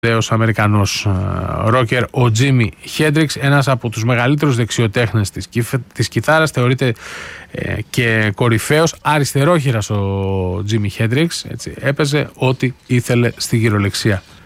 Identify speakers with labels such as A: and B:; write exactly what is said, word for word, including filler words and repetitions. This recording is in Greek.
A: Ως Αμερικανός ρόκερ, ο Τζίμι Χέντριξ, ένας από τους μεγαλύτερους δεξιοτέχνες της, της κιθάρας, θεωρείται ε, και κορυφαίος αριστερόχειρας ο Τζίμι Χέντριξ, έτσι, έπαιζε ό,τι ήθελε στη γυρολεξία.